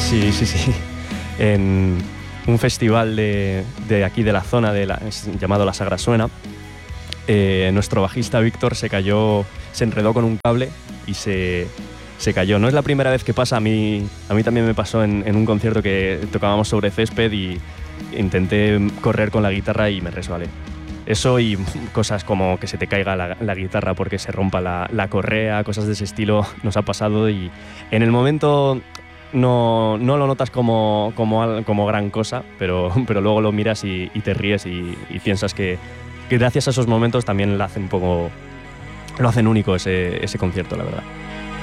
Sí, sí, sí. En un festival de aquí de la zona llamado La Sagrasuena, nuestro bajista Víctor se enredó con un cable y se cayó. No es la primera vez que pasa, a mí también me pasó en un concierto que tocábamos sobre césped y intenté correr con la guitarra y me resbalé. Eso y cosas como que se te caiga la guitarra porque se rompa la correa, cosas de ese estilo nos ha pasado y en el momento no lo notas como gran cosa, pero luego lo miras y te ríes y piensas que gracias a esos momentos también lo hacen único ese concierto, la verdad.